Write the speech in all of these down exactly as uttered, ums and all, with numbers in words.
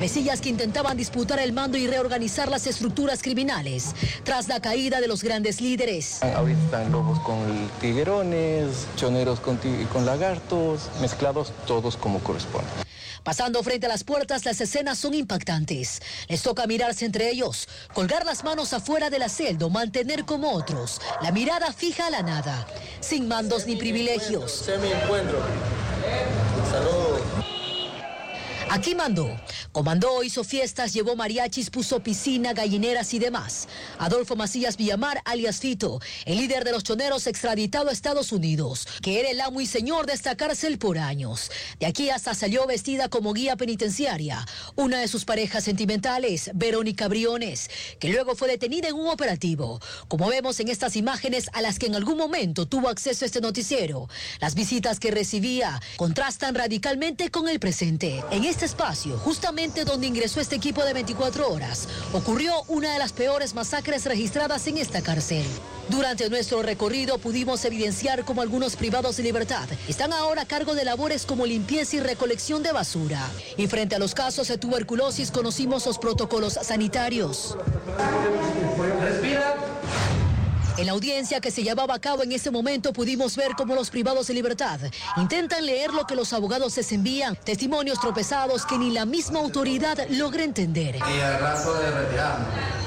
Mesillas que intentaban disputar el mando y reorganizar las estructuras criminales tras la caída de los grandes líderes. Ahorita están lobos con tiguerones, choneros con, con lagartos, mezclados todos como corresponde. Pasando frente a las puertas, las escenas son impactantes. Les toca mirarse entre ellos, colgar las manos afuera de la celda, mantener como otros la mirada fija a la nada, sin mandos ni privilegios. Semi-encuentro. Salud. Aquí mandó, comandó, hizo fiestas, llevó mariachis, puso piscina, gallineras y demás. Adolfo Macías Villamar, alias Fito, el líder de los choneros extraditado a Estados Unidos, que era el amo y señor de esta cárcel por años. De aquí hasta salió vestida como guía penitenciaria una de sus parejas sentimentales, Verónica Briones, que luego fue detenida en un operativo. Como vemos en estas imágenes a las que en algún momento tuvo acceso este noticiero, las visitas que recibía contrastan radicalmente con el presente. En este espacio, justamente donde ingresó este equipo de veinticuatro horas, ocurrió una de las peores masacres registradas en esta cárcel. Durante nuestro recorrido pudimos evidenciar cómo algunos privados de libertad están ahora a cargo de labores como limpieza y recolección de basura. Y frente a los casos de tuberculosis conocimos los protocolos sanitarios. Respira. En la audiencia que se llevaba a cabo en ese momento pudimos ver cómo los privados de libertad intentan leer lo que los abogados les envían, testimonios tropezados que ni la misma autoridad logra entender. Y el rato de retirada.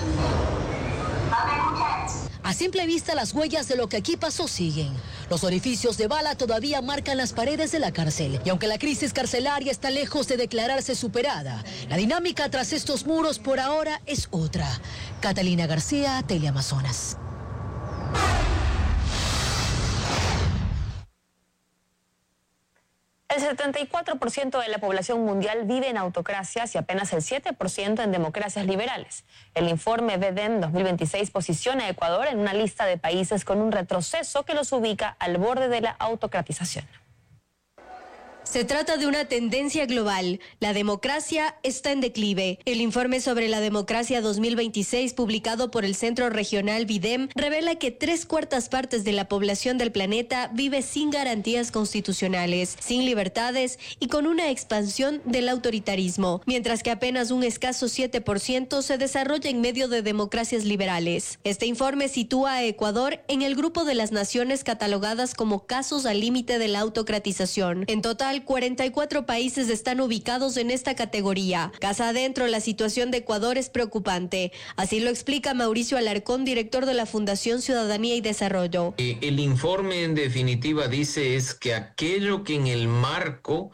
A simple vista las huellas de lo que aquí pasó siguen. Los orificios de bala todavía marcan las paredes de la cárcel. Y aunque la crisis carcelaria está lejos de declararse superada, la dinámica tras estos muros por ahora es otra. Catalina García, Teleamazonas. El setenta y cuatro por ciento de la población mundial vive en autocracias y apenas el siete por ciento en democracias liberales. El informe B D E M dos mil veintiséis posiciona a Ecuador en una lista de países con un retroceso que los ubica al borde de la autocratización. Se trata de una tendencia global. La democracia está en declive. El informe sobre la democracia dos mil veintiséis, publicado por el Centro Regional B D E M, revela que tres cuartas partes de la población del planeta vive sin garantías constitucionales, sin libertades y con una expansión del autoritarismo, mientras que apenas un escaso siete por ciento se desarrolla en medio de democracias liberales. Este informe sitúa a Ecuador en el grupo de las naciones catalogadas como casos al límite de la autocratización. En total, cuarenta y cuatro países están ubicados en esta categoría. Casa adentro, la situación de Ecuador es preocupante. Así lo explica Mauricio Alarcón, director de la Fundación Ciudadanía y Desarrollo. Eh, el informe en definitiva dice es que aquello que en el marco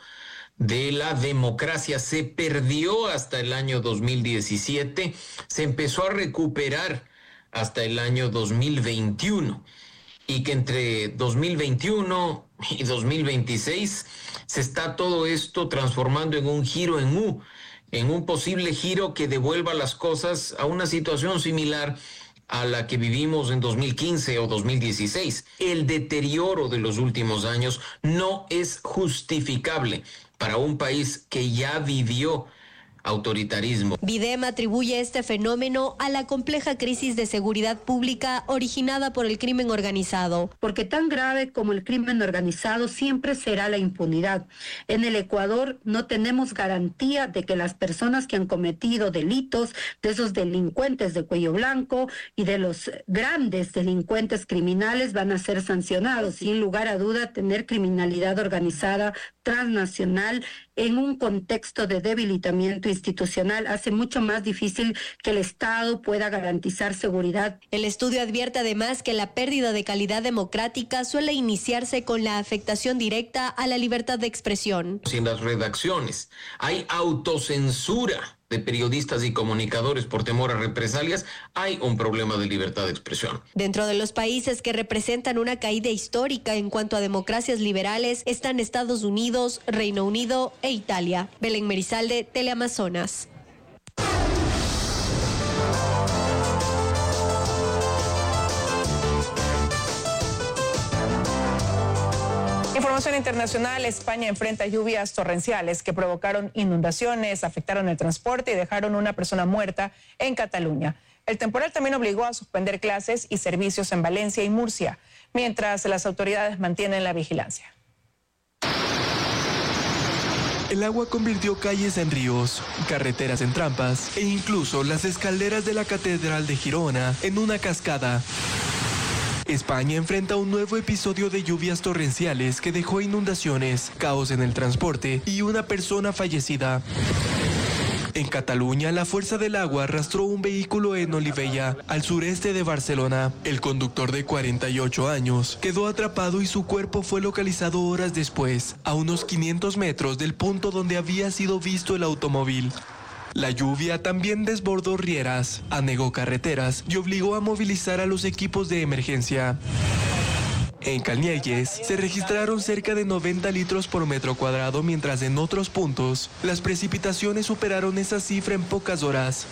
de la democracia se perdió hasta el año dos mil diecisiete, se empezó a recuperar hasta el año dos mil veintiuno. Y que entre dos mil veintiuno y dos mil veintiséis se está todo esto transformando en un giro en U, en un posible giro que devuelva las cosas a una situación similar a la que vivimos en dos mil quince o dos mil dieciséis. El deterioro de los últimos años no es justificable para un país que ya vivió autoritarismo. B D E M atribuye este fenómeno a la compleja crisis de seguridad pública originada por el crimen organizado. Porque tan grave como el crimen organizado siempre será la impunidad. En el Ecuador no tenemos garantía de que las personas que han cometido delitos, de esos delincuentes de cuello blanco y de los grandes delincuentes criminales van a ser sancionados. Sin lugar a duda, tener criminalidad organizada transnacional en un contexto de debilitamiento institucional hace mucho más difícil que el Estado pueda garantizar seguridad. El estudio advierte además que la pérdida de calidad democrática suele iniciarse con la afectación directa a la libertad de expresión. En las redacciones hay autocensura de periodistas y comunicadores por temor a represalias, hay un problema de libertad de expresión. Dentro de los países que representan una caída histórica en cuanto a democracias liberales están Estados Unidos, Reino Unido e Italia. Belén Merizalde, Teleamazonas. Información internacional: España enfrenta lluvias torrenciales que provocaron inundaciones, afectaron el transporte y dejaron una persona muerta en Cataluña. El temporal también obligó a suspender clases y servicios en Valencia y Murcia, mientras las autoridades mantienen la vigilancia. El agua convirtió calles en ríos, carreteras en trampas e incluso las escaleras de la Catedral de Girona en una cascada. España enfrenta un nuevo episodio de lluvias torrenciales que dejó inundaciones, caos en el transporte y una persona fallecida. En Cataluña, la fuerza del agua arrastró un vehículo en Olivella, al sureste de Barcelona. El conductor de cuarenta y ocho años quedó atrapado y su cuerpo fue localizado horas después, a unos quinientos metros del punto donde había sido visto el automóvil. La lluvia también desbordó rieras, anegó carreteras y obligó a movilizar a los equipos de emergencia. En Canyelles se registraron cerca de noventa litros por metro cuadrado, mientras en otros puntos las precipitaciones superaron esa cifra en pocas horas.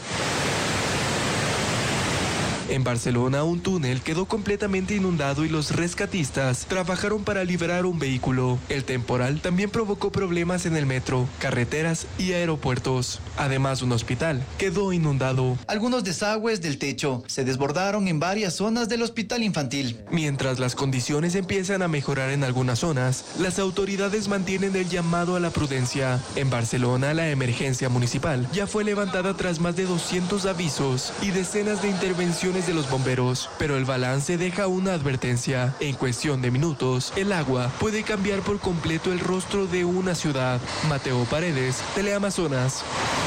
En Barcelona, un túnel quedó completamente inundado y los rescatistas trabajaron para liberar un vehículo. El temporal también provocó problemas en el metro, carreteras y aeropuertos. Además, un hospital quedó inundado. Algunos desagües del techo se desbordaron en varias zonas del hospital infantil. Mientras las condiciones empiezan a mejorar en algunas zonas, las autoridades mantienen el llamado a la prudencia. En Barcelona, la emergencia municipal ya fue levantada tras más de doscientos avisos y decenas de intervenciones de los bomberos, pero el balance deja una advertencia. En cuestión de minutos, el agua puede cambiar por completo el rostro de una ciudad. Mateo Paredes, Teleamazonas.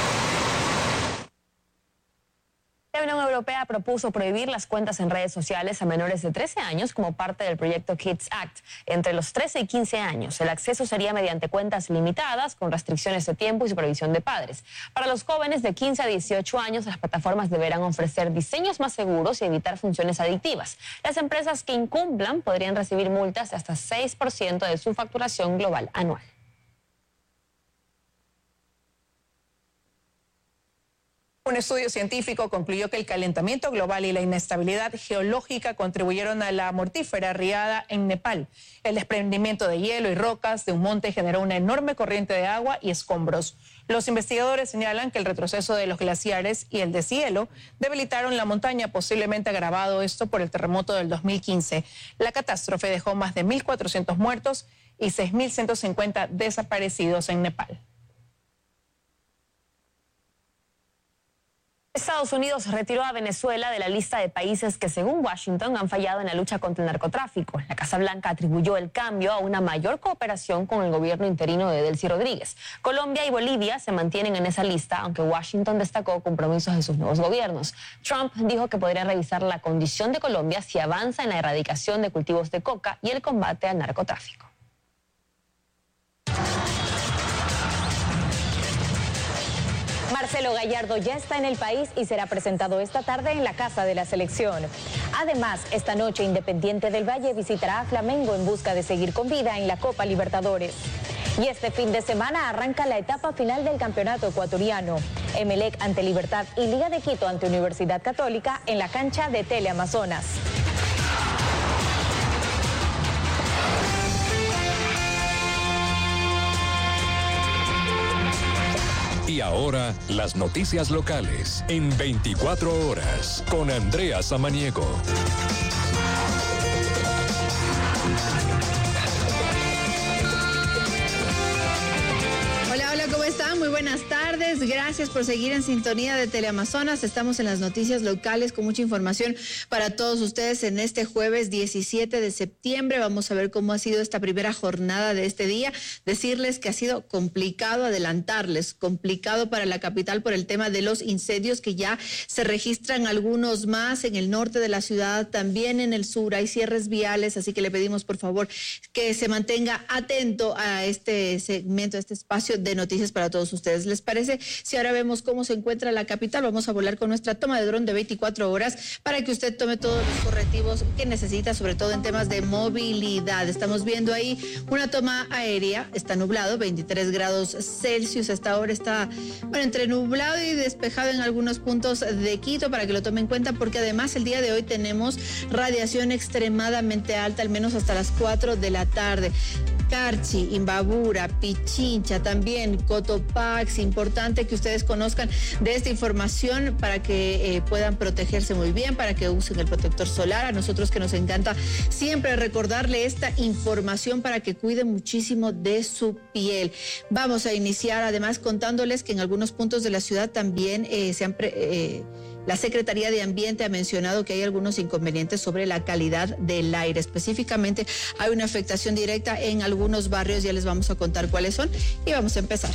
La Unión Europea propuso prohibir las cuentas en redes sociales a menores de trece años como parte del proyecto Kids Act. Entre los trece y quince años, el acceso sería mediante cuentas limitadas, con restricciones de tiempo y supervisión de padres. Para los jóvenes de quince a dieciocho años, las plataformas deberán ofrecer diseños más seguros y evitar funciones adictivas. Las empresas que incumplan podrían recibir multas de hasta seis por ciento de su facturación global anual. Un estudio científico concluyó que el calentamiento global y la inestabilidad geológica contribuyeron a la mortífera riada en Nepal. El desprendimiento de hielo y rocas de un monte generó una enorme corriente de agua y escombros. Los investigadores señalan que el retroceso de los glaciares y el deshielo debilitaron la montaña, posiblemente agravado esto por el terremoto del dos mil quince. La catástrofe dejó más de mil cuatrocientos muertos y seis mil ciento cincuenta desaparecidos en Nepal. Estados Unidos retiró a Venezuela de la lista de países que, según Washington, han fallado en la lucha contra el narcotráfico. La Casa Blanca atribuyó el cambio a una mayor cooperación con el gobierno interino de Delcy Rodríguez. Colombia y Bolivia se mantienen en esa lista, aunque Washington destacó compromisos de sus nuevos gobiernos. Trump dijo que podría revisar la condición de Colombia si avanza en la erradicación de cultivos de coca y el combate al narcotráfico. Marcelo Gallardo ya está en el país y será presentado esta tarde en la Casa de la Selección. Además, esta noche Independiente del Valle visitará a Flamengo en busca de seguir con vida en la Copa Libertadores. Y este fin de semana arranca la etapa final del campeonato ecuatoriano. Emelec ante Libertad y Liga de Quito ante Universidad Católica en la cancha de Teleamazonas. Y ahora, las noticias locales en veinticuatro horas con Andrea Samaniego. Hola, hola, ¿cómo están? Muy buenas tardes. Gracias por seguir en sintonía de Teleamazonas. Estamos en las noticias locales con mucha información para todos ustedes en este jueves diecisiete de septiembre. Vamos a ver cómo ha sido esta primera jornada de este día. Decirles que ha sido complicado adelantarles, complicado para la capital por el tema de los incendios, que ya se registran algunos más en el norte de la ciudad, también en el sur hay cierres viales, así que le pedimos por favor que se mantenga atento a este segmento, a este espacio de noticias para todos ustedes. ¿Les parece si ahora vemos cómo se encuentra la capital? Vamos a volar con nuestra toma de dron de veinticuatro horas para que usted tome todos los correctivos que necesita, sobre todo en temas de movilidad. Estamos viendo ahí una toma aérea, está nublado, veintitrés grados Celsius, hasta ahora está, bueno, entre nublado y despejado en algunos puntos de Quito, para que lo tome en cuenta, porque además el día de hoy tenemos radiación extremadamente alta, al menos hasta las cuatro de la tarde. Carchi, Imbabura, Pichincha, también Cotopaxi. Importante que ustedes conozcan de esta información para que eh, puedan protegerse muy bien, para que usen el protector solar. A nosotros que nos encanta siempre recordarle esta información para que cuiden muchísimo de su piel. Vamos a iniciar además contándoles que en algunos puntos de la ciudad también eh, se han... Pre eh, La Secretaría de Ambiente ha mencionado que hay algunos inconvenientes sobre la calidad del aire. Específicamente hay una afectación directa en algunos barrios, ya les vamos a contar cuáles son y vamos a empezar.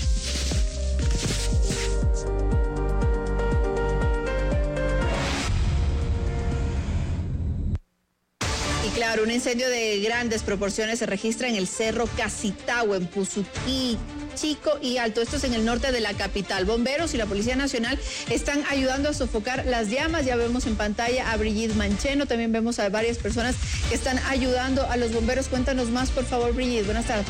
Y claro, un incendio de grandes proporciones se registra en el Cerro Casitagua, en Puzuquí, Chico y Alto. Esto es en el norte de la capital. Bomberos y la Policía Nacional están ayudando a sofocar las llamas. Ya vemos en pantalla a Brigitte Mancheno. También vemos a varias personas que están ayudando a los bomberos. Cuéntanos más, por favor, Brigitte. Buenas tardes.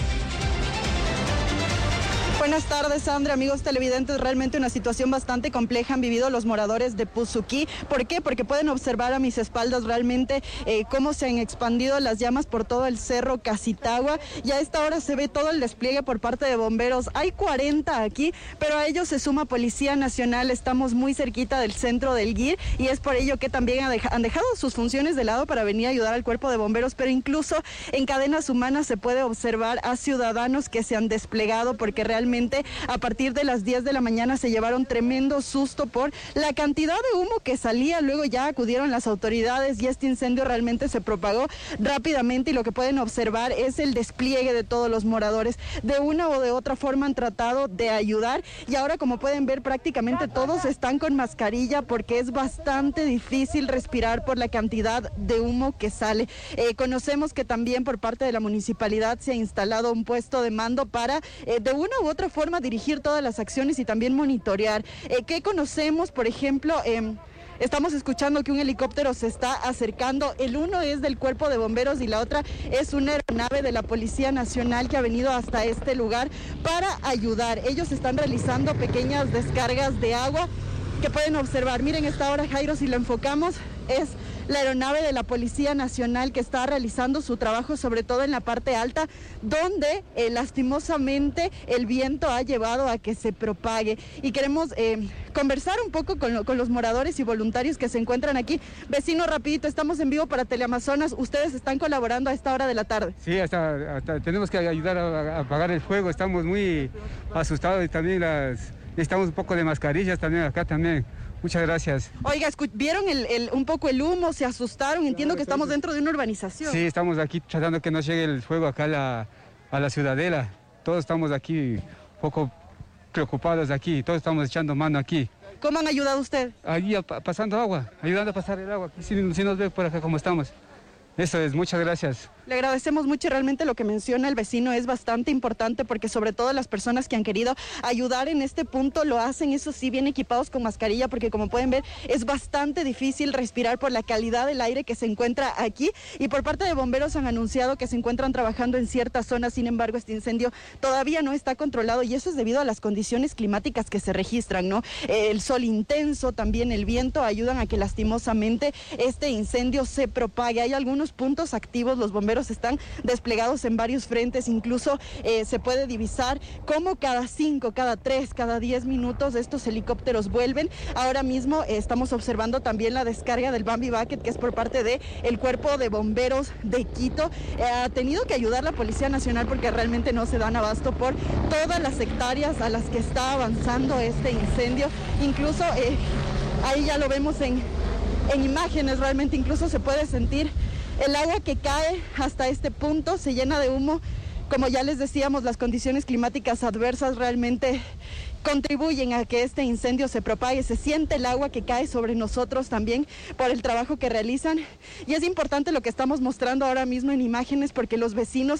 Buenas tardes, Sandra, amigos televidentes. Realmente una situación bastante compleja han vivido los moradores de Puzuquí. ¿Por qué? Porque pueden observar a mis espaldas realmente eh, cómo se han expandido las llamas por todo el Cerro Casitagua. Y a esta hora se ve todo el despliegue por parte de bomberos. Hay cuarenta aquí, pero a ellos se suma Policía Nacional. Estamos muy cerquita del centro del Guir y es por ello que también han dejado sus funciones de lado para venir a ayudar al cuerpo de bomberos. Pero incluso en cadenas humanas se puede observar a ciudadanos que se han desplegado porque realmente a partir de las diez de la mañana se llevaron tremendo susto por la cantidad de humo que salía. Luego ya acudieron las autoridades y este incendio realmente se propagó rápidamente y lo que pueden observar es el despliegue de todos los moradores. De una o de otra forma han tratado de ayudar y ahora, como pueden ver, prácticamente todos están con mascarilla porque es bastante difícil respirar por la cantidad de humo que sale. Eh, conocemos que también por parte de la municipalidad se ha instalado un puesto de mando para eh, de una u otra forma dirigir todas las acciones y también monitorear. Eh, ¿Qué conocemos? Por ejemplo, eh, estamos escuchando que un helicóptero se está acercando. El uno es del Cuerpo de Bomberos y la otra es una aeronave de la Policía Nacional que ha venido hasta este lugar para ayudar. Ellos están realizando pequeñas descargas de agua que pueden observar. Miren, esta hora, Jairo, si lo enfocamos, es la aeronave de la Policía Nacional que está realizando su trabajo, sobre todo en la parte alta, donde eh, lastimosamente el viento ha llevado a que se propague. Y queremos eh, conversar un poco con, lo, con los moradores y voluntarios que se encuentran aquí. Vecino, rapidito, estamos en vivo para Teleamazonas. Ustedes están colaborando a esta hora de la tarde. Sí, hasta, hasta tenemos que ayudar a, a apagar el fuego. Estamos muy asustados y también las, necesitamos un poco de mascarillas también acá también. Muchas gracias. Oiga, ¿vieron el, el, un poco el humo? ¿Se asustaron? Entiendo que estamos dentro de una urbanización. Sí, estamos aquí tratando que no llegue el fuego acá a la, a la ciudadela. Todos estamos aquí un poco preocupados aquí, todos estamos echando mano aquí. ¿Cómo han ayudado usted? Allí pasando agua, ayudando a pasar el agua. Si, si nos ve por acá como estamos. Eso es, muchas gracias. Le agradecemos mucho y realmente lo que menciona el vecino es bastante importante porque sobre todo las personas que han querido ayudar en este punto lo hacen, eso sí, bien equipados con mascarilla porque como pueden ver es bastante difícil respirar por la calidad del aire que se encuentra aquí y por parte de bomberos han anunciado que se encuentran trabajando en ciertas zonas, sin embargo este incendio todavía no está controlado y eso es debido a las condiciones climáticas que se registran, ¿no? El sol intenso, también el viento ayudan a que lastimosamente este incendio se propague. Hay algunos puntos activos, los bomberos están desplegados en varios frentes, incluso eh, se puede divisar cómo cada cinco, cada tres, cada diez minutos estos helicópteros vuelven. Ahora mismo eh, estamos observando también la descarga del Bambi Bucket, que es por parte del Cuerpo de Bomberos de Quito. Eh, ha tenido que ayudar la Policía Nacional porque realmente no se dan abasto por todas las hectáreas a las que está avanzando este incendio. Incluso eh, ahí ya lo vemos en, en imágenes, realmente incluso se puede sentir el agua que cae hasta este punto, se llena de humo. Como ya les decíamos, las condiciones climáticas adversas realmente contribuyen a que este incendio se propague. Se siente el agua que cae sobre nosotros también por el trabajo que realizan. Y es importante lo que estamos mostrando ahora mismo en imágenes porque los vecinos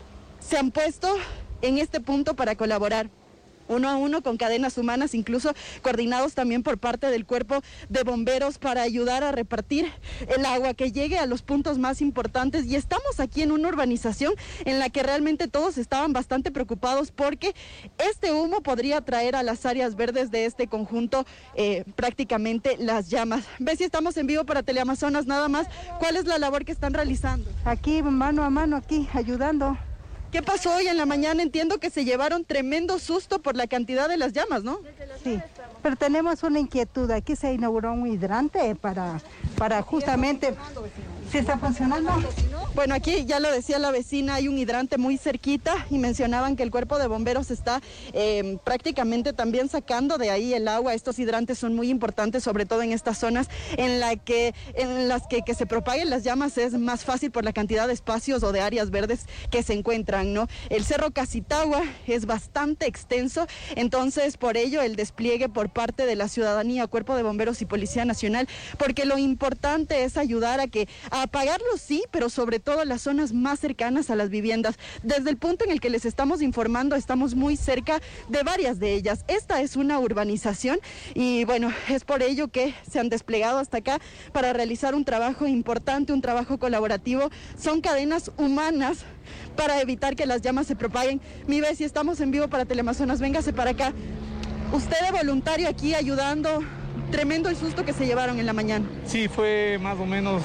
se han puesto en este punto para colaborar. Uno a uno con cadenas humanas, incluso coordinados también por parte del Cuerpo de Bomberos para ayudar a repartir el agua que llegue a los puntos más importantes. Y estamos aquí en una urbanización en la que realmente todos estaban bastante preocupados porque este humo podría traer a las áreas verdes de este conjunto eh, prácticamente las llamas. Ve si estamos en vivo para Teleamazonas nada más. ¿Cuál es la labor que están realizando? Aquí mano a mano, aquí ayudando. ¿Qué pasó hoy en la mañana? Entiendo que se llevaron tremendo susto por la cantidad de las llamas, ¿no? Sí, pero tenemos una inquietud. Aquí se inauguró un hidrante para, para justamente... ¿Sí está funcionando? Bueno, aquí ya lo decía la vecina, hay un hidrante muy cerquita y mencionaban que el cuerpo de bomberos está eh, prácticamente también sacando de ahí el agua. Estos hidrantes son muy importantes, sobre todo en estas zonas en, la que, en las que, que se propaguen las llamas es más fácil por la cantidad de espacios o de áreas verdes que se encuentran, ¿no? El Cerro Casitagua es bastante extenso, entonces por ello el despliegue por parte de la ciudadanía, Cuerpo de Bomberos y Policía Nacional, porque lo importante es ayudar a que a apagarlos, sí, pero sobre todo las zonas más cercanas a las viviendas. Desde el punto en el que les estamos informando, estamos muy cerca de varias de ellas. Esta es una urbanización y bueno, es por ello que se han desplegado hasta acá para realizar un trabajo importante, un trabajo colaborativo. Son cadenas humanas para evitar que las llamas se propaguen. Mi Bessie, estamos en vivo para Teleamazonas, véngase para acá. Usted de voluntario aquí ayudando, tremendo el susto que se llevaron en la mañana. Sí, fue más o menos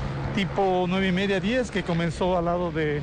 tipo nueve y media, diez, que comenzó al lado de,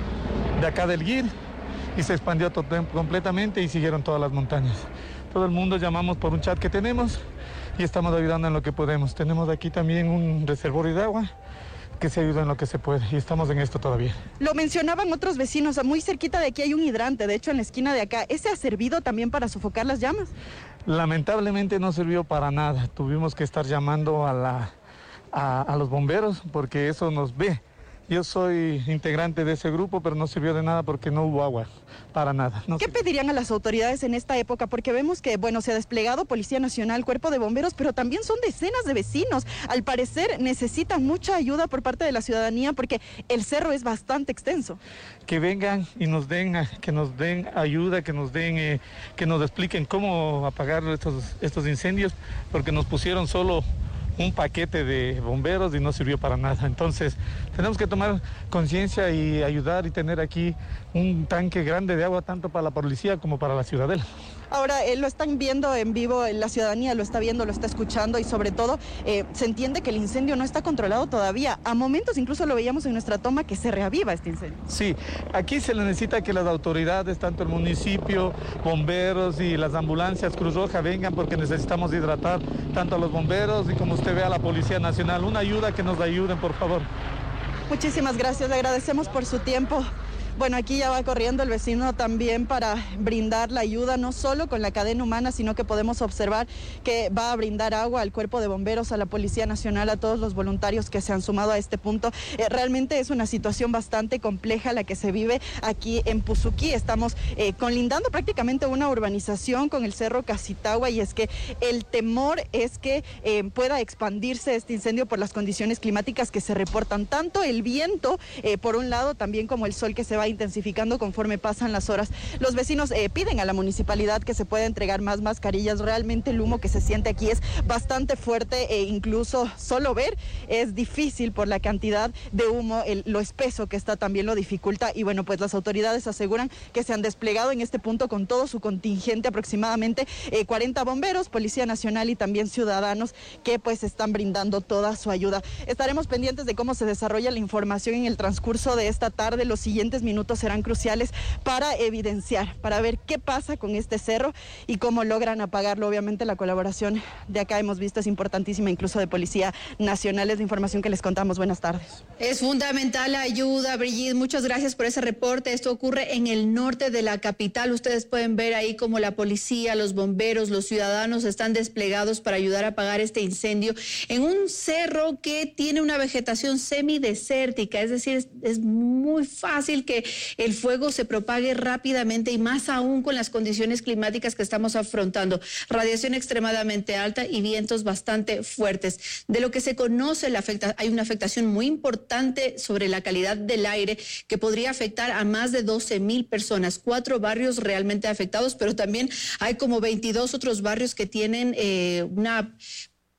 de acá del Guir y se expandió todo, completamente y siguieron todas las montañas. Todo el mundo llamamos por un chat que tenemos y estamos ayudando en lo que podemos. Tenemos aquí también un reservorio de agua que se ayuda en lo que se puede y estamos en esto todavía. Lo mencionaban otros vecinos, muy cerquita de aquí hay un hidrante, de hecho en la esquina de acá. ¿Ese ha servido también para sofocar las llamas? Lamentablemente no sirvió para nada. Tuvimos que estar llamando a la A, a los bomberos porque eso nos ve. Yo soy integrante de ese grupo, pero no sirvió de nada porque no hubo agua, para nada. No ¿Qué sirvió. pedirían a las autoridades en esta época? Porque vemos que, bueno, se ha desplegado Policía Nacional, Cuerpo de Bomberos, pero también son decenas de vecinos. Al parecer necesitan mucha ayuda por parte de la ciudadanía porque el cerro es bastante extenso. Que vengan y nos den, que nos den ayuda, que nos den, eh, que nos expliquen cómo apagar estos, estos incendios, porque nos pusieron solo un paquete de bomberos y no sirvió para nada. Entonces tenemos que tomar conciencia y ayudar y tener aquí un tanque grande de agua tanto para la policía como para la ciudadela. Ahora, eh, lo están viendo en vivo, la ciudadanía lo está viendo, lo está escuchando y sobre todo eh, se entiende que el incendio no está controlado todavía. A momentos incluso lo veíamos en nuestra toma que se reaviva este incendio. Sí, aquí se le necesita que las autoridades, tanto el municipio, bomberos y las ambulancias Cruz Roja vengan porque necesitamos hidratar tanto a los bomberos y como usted ve a la Policía Nacional. Una ayuda, que nos ayuden, por favor. Muchísimas gracias, le agradecemos por su tiempo. Bueno, aquí ya va corriendo el vecino también para brindar la ayuda, no solo con la cadena humana, sino que podemos observar que va a brindar agua al Cuerpo de Bomberos, a la Policía Nacional, a todos los voluntarios que se han sumado a este punto. Eh, realmente es una situación bastante compleja la que se vive aquí en Puzuquí. Estamos eh, colindando prácticamente una urbanización con el Cerro Casitagua y es que el temor es que eh, pueda expandirse este incendio por las condiciones climáticas que se reportan, tanto el viento, eh, por un lado, también como el sol que se va intensificando conforme pasan las horas. Los vecinos eh, piden a la municipalidad que se pueda entregar más mascarillas. Realmente el humo que se siente aquí es bastante fuerte e incluso solo ver es difícil por la cantidad de humo, el, lo espeso que está también lo dificulta y bueno, pues las autoridades aseguran que se han desplegado en este punto con todo su contingente, aproximadamente eh, cuarenta bomberos, Policía Nacional y también ciudadanos que pues están brindando toda su ayuda. Estaremos pendientes de cómo se desarrolla la información en el transcurso de esta tarde. Los siguientes minutos minutos serán cruciales para evidenciar, para ver qué pasa con este cerro y cómo logran apagarlo. Obviamente la colaboración de acá hemos visto es importantísima, incluso de Policía Nacional. Es la información que les contamos. Buenas tardes. Es fundamental la ayuda, Brigitte. Muchas gracias por ese reporte. Esto ocurre en el norte de la capital. Ustedes pueden ver ahí cómo la policía, los bomberos, los ciudadanos están desplegados para ayudar a apagar este incendio en un cerro que tiene una vegetación semidesértica, es decir, es, es muy fácil que el fuego se propague rápidamente y más aún con las condiciones climáticas que estamos afrontando. Radiación extremadamente alta y vientos bastante fuertes. De lo que se conoce, la afecta, hay una afectación muy importante sobre la calidad del aire que podría afectar a más de doce mil personas. Cuatro barrios realmente afectados, pero también hay como veintidós otros barrios que tienen eh, una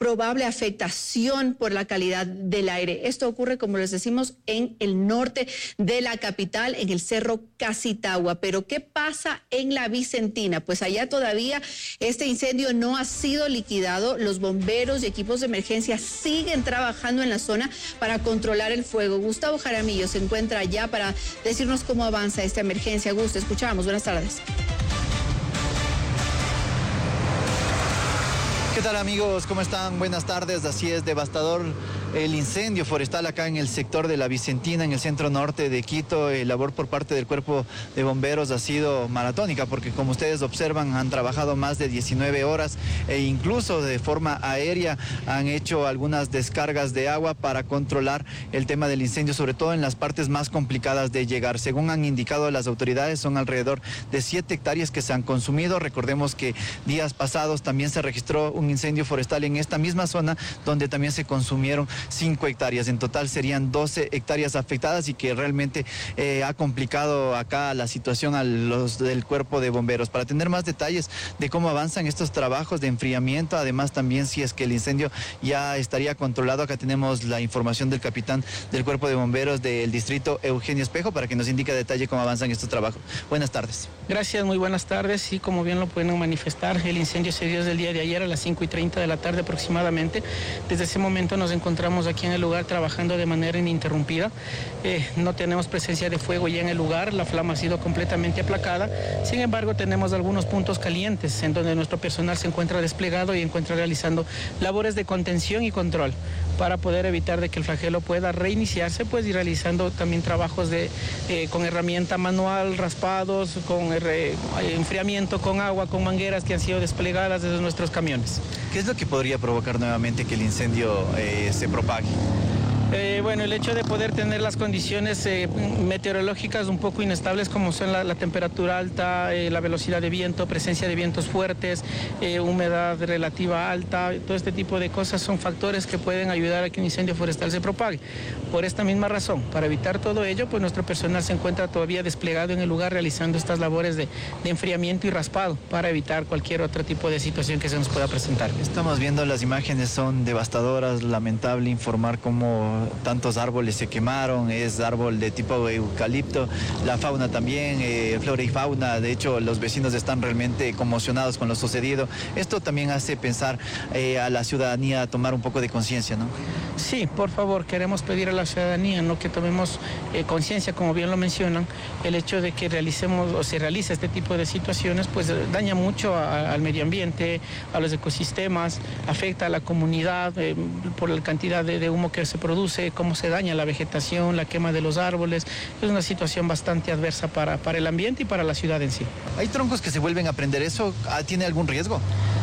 probable afectación por la calidad del aire. Esto ocurre, como les decimos, en el norte de la capital, en el Cerro Casitagua. Pero ¿qué pasa en la Vicentina? Pues allá todavía este incendio no ha sido liquidado. Los bomberos y equipos de emergencia siguen trabajando en la zona para controlar el fuego. Gustavo Jaramillo se encuentra allá para decirnos cómo avanza esta emergencia. Gusto, escuchamos. Buenas tardes. ¿Qué tal, amigos? ¿Cómo están? Buenas tardes. Así es, devastador el incendio forestal acá en el sector de la Vicentina, en el centro norte de Quito. La labor por parte del cuerpo de bomberos ha sido maratónica porque, como ustedes observan, han trabajado más de diecinueve horas e incluso de forma aérea han hecho algunas descargas de agua para controlar el tema del incendio, sobre todo en las partes más complicadas de llegar. Según han indicado las autoridades, son alrededor de siete hectáreas que se han consumido. Recordemos que días pasados también se registró un incendio forestal en esta misma zona, donde también se consumieron cinco hectáreas. En total serían doce hectáreas afectadas y que realmente eh, ha complicado acá la situación a los del cuerpo de bomberos. Para tener más detalles de cómo avanzan estos trabajos de enfriamiento, además también si es que el incendio ya estaría controlado, acá tenemos la información del capitán del cuerpo de bomberos del distrito, Eugenio Espejo, para que nos indique a detalle cómo avanzan estos trabajos. Buenas tardes. Gracias, muy buenas tardes. Sí, como bien lo pueden manifestar, el incendio se dio desde el día de ayer a las cinco y treinta de la tarde aproximadamente. Desde ese momento nos encontramos aquí en el lugar trabajando de manera ininterrumpida. Eh, no tenemos presencia de fuego ya en el lugar, la flama ha sido completamente aplacada. Sin embargo, tenemos algunos puntos calientes en donde nuestro personal se encuentra desplegado y encuentra realizando labores de contención y control para poder evitar de que el flagelo pueda reiniciarse, pues, y realizando también trabajos de, eh, con herramienta manual, raspados, con eh, enfriamiento, con agua, con mangueras que han sido desplegadas desde nuestros camiones. ¿Qué es lo que podría provocar nuevamente que el incendio eh, se propague? Eh, bueno, el hecho de poder tener las condiciones eh, meteorológicas un poco inestables, como son la, la temperatura alta, eh, la velocidad de viento, presencia de vientos fuertes, eh, humedad relativa alta, todo este tipo de cosas son factores que pueden ayudar a que un incendio forestal se propague. Por esta misma razón, para evitar todo ello, pues nuestro personal se encuentra todavía desplegado en el lugar realizando estas labores de, de enfriamiento y raspado para evitar cualquier otro tipo de situación que se nos pueda presentar. Estamos viendo las imágenes, son devastadoras, lamentable informar cómo tantos árboles se quemaron, es árbol de tipo eucalipto, la fauna también, eh, flora y fauna. De hecho, los vecinos están realmente conmocionados con lo sucedido. Esto también hace pensar eh, a la ciudadanía a tomar un poco de conciencia, ¿no? Sí, por favor, queremos pedir a la ciudadanía, ¿no?, que tomemos eh, conciencia, como bien lo mencionan, el hecho de que realicemos o se realiza este tipo de situaciones, pues daña mucho a, al medio ambiente, a los ecosistemas, afecta a la comunidad eh, por la cantidad de, de humo que se produce, cómo se daña la vegetación, la quema de los árboles. Es una situación bastante adversa para, para el ambiente y para la ciudad en sí. ¿Hay troncos que se vuelven a prender? ¿Eso tiene algún riesgo?